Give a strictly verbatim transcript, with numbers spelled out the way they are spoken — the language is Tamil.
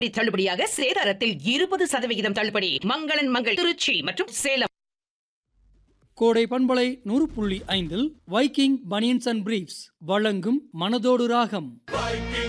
தள்ளுபடியாக சேதாரத்தில் இருபது சதவிகிதம் தள்ளுபடி. மங்களன் மங்கள் திருச்சி மற்றும் சேலம். கோடை பண்பலை நூறு புள்ளி ஐந்தில் வைக்கிங் பனியன்ஸ் அண்ட் பிரீஃப்ஸ் வழங்கும் மனதோடு ராகம்.